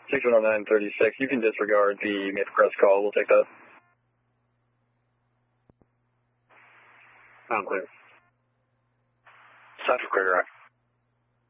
610936. You can disregard the Maple Crest call. We'll take that. Sound clear. Central clear, direct.